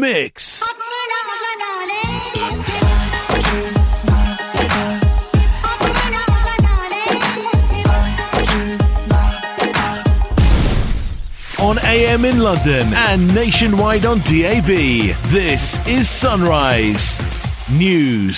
mix. On AM in London and nationwide on DAB, this is Sunrise News.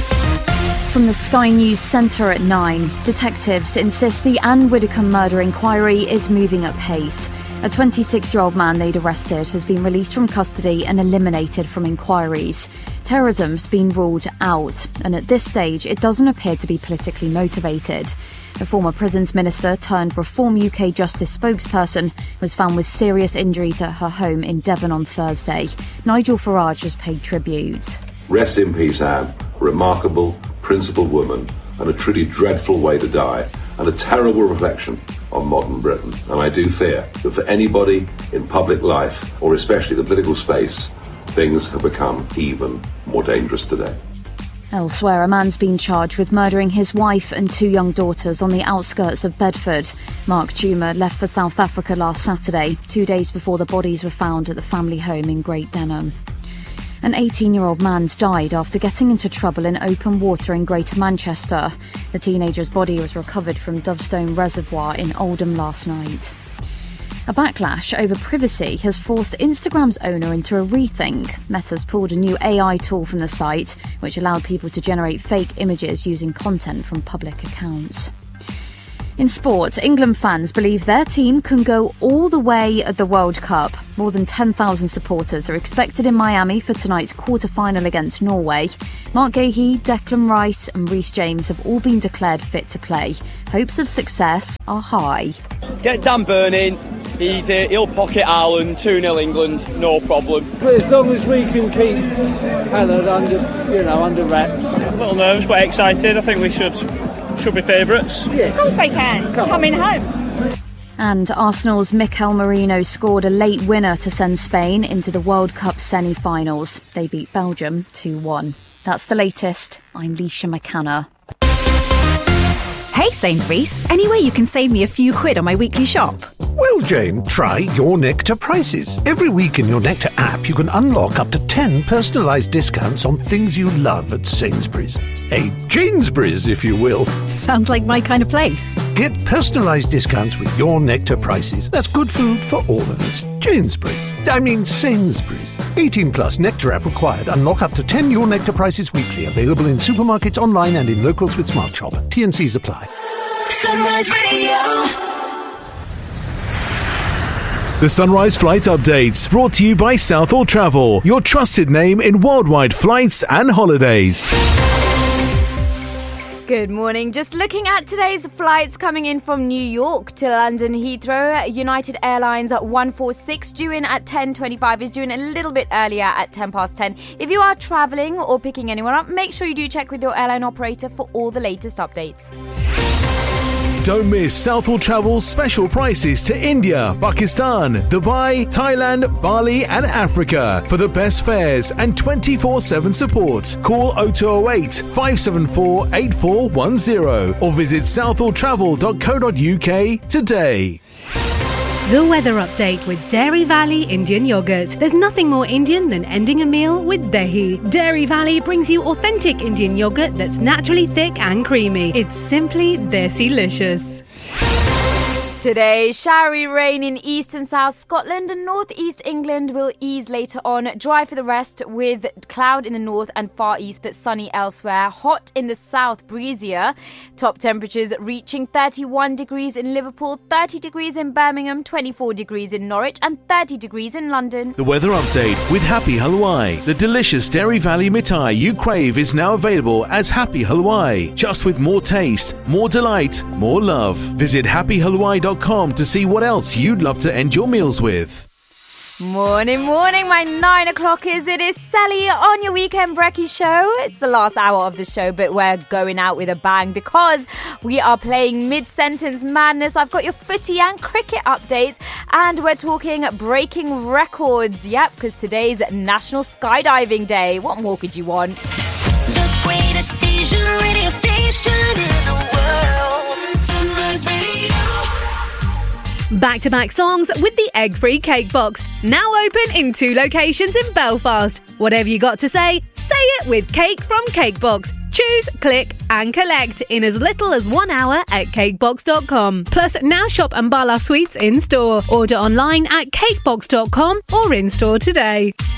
From the Sky News Centre at 9, detectives insist the Anne Widdecombe murder inquiry is moving at pace. A 26-year-old man they'd arrested has been released from custody and eliminated from inquiries. Terrorism's been ruled out, and at this stage it doesn't appear to be politically motivated. The former prisons minister turned Reform UK Justice spokesperson was found with serious injuries at her home in Devon on Thursday. Nigel Farage has paid tribute. Rest in peace, Anne. A remarkable, principled woman, and a truly dreadful way to die, and a terrible reflection on modern Britain. And I do fear that for anybody in public life, or especially the political space, things have become even more dangerous today. Elsewhere, a man's been charged with murdering his wife and 2 young daughters on the outskirts of Bedford. Mark Tuma left for South Africa last Saturday, 2 days before the bodies were found at the family home in Great Denham. An 18-year-old man's died after getting into trouble in open water in Greater Manchester. The teenager's body was recovered from Dovestone Reservoir in Oldham last night. A backlash over privacy has forced Instagram's owner into a rethink. Meta's pulled a new AI tool from the site, which allowed people to generate fake images using content from public accounts. In sport, England fans believe their team can go all the way at the World Cup. More than 10,000 supporters are expected in Miami for tonight's quarter-final against Norway. Mark Gahey, Declan Rice and Reece James have all been declared fit to play. Hopes of success are high. Get Dan Burn in. He'll pocket Ireland, 2-0 England, no problem. But as long as we can keep Hannah under wraps. A little nervous but excited. I think we should be favourites. Yeah. Of course they can. It's coming home. And Arsenal's Mikel Merino scored a late winner to send Spain into the World Cup semi-finals. They beat Belgium 2-1. That's the latest. I'm Leisha McCanna. Hey Sainsbury's, any way you can save me a few quid on my weekly shop? Well, Jane, try Your Nectar Prices. Every week in Your Nectar app, you can unlock up to 10 personalised discounts on things you love at Sainsbury's. A Janesbury's, if you will. Sounds like my kind of place. Get personalised discounts with Your Nectar Prices. That's good food for all of us. Sainsbury's. 18 plus Nectar app required. Unlock up to 10 Your Nectar Prices weekly. Available in supermarkets, online and in locals with Smart Shop. T&Cs apply. Sunrise Radio. The Sunrise Flight Updates, brought to you by Southall Travel, your trusted name in worldwide flights and holidays. Good morning. Just looking at today's flights coming in from New York to London Heathrow. United Airlines at 146 due in at 10:25 is due in a little bit earlier at 10:10. If you are travelling or picking anyone up, make sure you do check with your airline operator for all the latest updates. Don't miss Southall Travel's special prices to India, Pakistan, Dubai, Thailand, Bali and Africa for the best fares and 24/7 support. Call 0208 574 8410 or visit southalltravel.co.uk today. The weather update with Dairy Valley Indian Yogurt. There's nothing more Indian than ending a meal with dahi. Dairy Valley brings you authentic Indian yogurt that's naturally thick and creamy. It's simply desi-licious. Today, showery rain in east and south Scotland and northeast England will ease later on. Dry for the rest with cloud in the north and far east but sunny elsewhere. Hot in the south, breezier. Top temperatures reaching 31 degrees in Liverpool, 30 degrees in Birmingham, 24 degrees in Norwich and 30 degrees in London. The weather update with Happy Halwai. The delicious Dairy Valley mithai you crave is now available as Happy Halwai. Just with more taste, more delight, more love. Visit happyhalwai.com to see what else you'd love to end your meals with. Morning, my 9 o'clock is. It is Sally on your Weekend Brekkie show. It's the last hour of the show, but we're going out with a bang because we are playing Mid-Sentence Madness. I've got your footy and cricket updates, and we're talking breaking records. Yep, because today's National Skydiving Day. What more could you want? The greatest Asian radio station in the world. Sunrise Radio. Back-to-back songs with the egg-free cake box. Now open in 2 locations in Belfast. Whatever you got to say it with Cake from Cakebox. Choose, click and collect in as little as 1 hour at cakebox.com. Plus, now shop Ambala Sweets in-store. Order online at cakebox.com or in-store today.